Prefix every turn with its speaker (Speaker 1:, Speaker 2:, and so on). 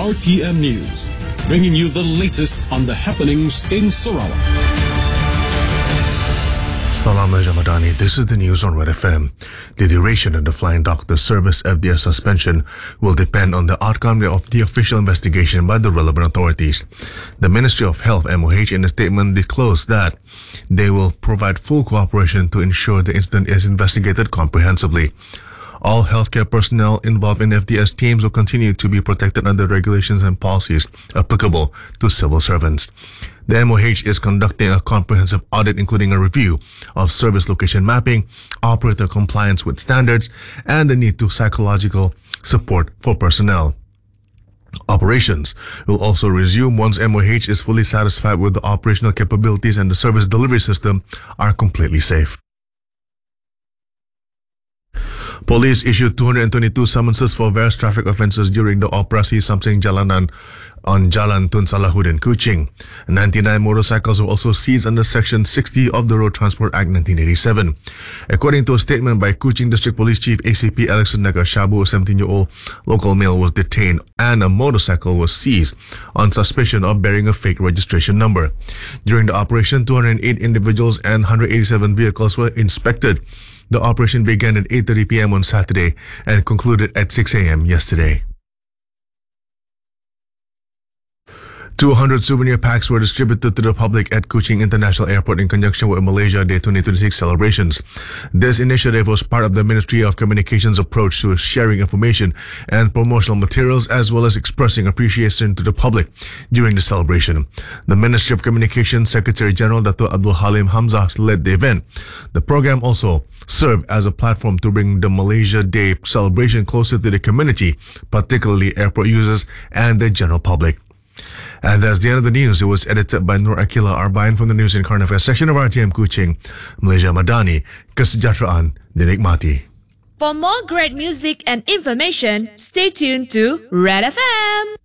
Speaker 1: RTM News, bringing you the latest on the happenings in Sarawak.
Speaker 2: Salam Ramadani, this is the news on Red FM. The duration of the Flying Doctor Service FDS suspension will depend on the outcome of the official investigation by the relevant authorities. The Ministry of Health MOH in a statement disclosed that they will provide full cooperation to ensure the incident is investigated comprehensively. All healthcare personnel involved in FDS teams will continue to be protected under regulations and policies applicable to civil servants. The MOH is conducting a comprehensive audit including a review of service location mapping, operator compliance with standards, and the need to psychological support for personnel. Operations will also resume once MOH is fully satisfied with the operational capabilities and the service delivery system are completely safe. Police issued 222 summonses for various traffic offences during the Operasi Samseng Jalanan on Jalan Tun Salahuddin, Kuching. 99 motorcycles were also seized under Section 60 of the Road Transport Act 1987. According to a statement by Kuching District Police Chief ACP Alexander Shabu, a 17-year-old local male was detained and a motorcycle was seized on suspicion of bearing a fake registration number. During the operation, 208 individuals and 187 vehicles were inspected. The operation began at 8:30 p.m. on Saturday and concluded at 6 a.m. yesterday. 200 souvenir packs were distributed to the public at Kuching International Airport in conjunction with Malaysia Day 2026 celebrations. This initiative was part of the Ministry of Communications' approach to sharing information and promotional materials as well as expressing appreciation to the public during the celebration. The Ministry of Communications Secretary General Dato' Abdul Halim Hamzah led the event. The program also served as a platform to bring the Malaysia Day celebration closer to the community, particularly airport users and the general public. And that's the end of the news. It was edited by Nur Akila Arbain from the News and Current Affairs section of RTM Kuching. Malaysia Madani, kesejahteraan dinikmati.
Speaker 3: For more great music and information, stay tuned to Red FM.